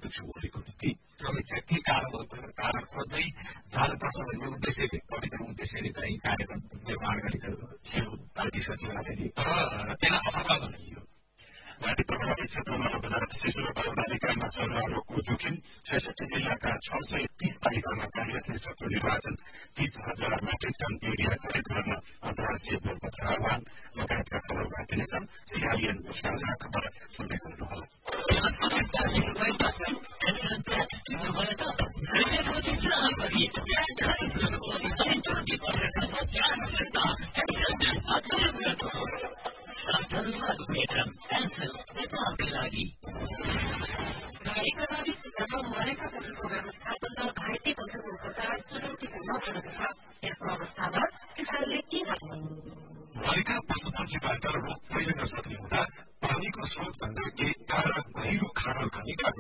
छु भोलिको नीति समीक्षा के कारण हो कारण खोज्दै जानुपर्छ भन्ने उद्देश्यले कविता उद्देश्यले चाहिँ कार्यक्रम निर्माण गरेको थियो पार्टी सचिवालयले तर त्यसलाई असफल बनाइयो घाँटी प्रभावित क्षेत्रमा 2086 बालबालिकामा सर्वा रोगको जोखिम 66 जिल्लाका 630 पालिकामा कांग्रेस नेतृत्व निर्वाचन 30,000 मेट्रिक टन युरिया खरिद गर्न अन्तर्राष्ट्रिय बोलपत्र आह्वान लगायतका खबर बाँकी नै छन् सीआईएनको साझा खबर सुन्दै गर्नुहोला एकाधिक क्षेत्रमा मरेका पशुको व्यवस्थापन र घाइते पशुको उपचार चुनौतीपूर्ण बनेको छ यस्तो अवस्थामा किसानले के गर्नु मरेका पशु पक्षीबाट रोग फैलिन सक्ने हुँदा पानीको स्रोत भन्दा केही टाढा गहिरो खाडल खनिका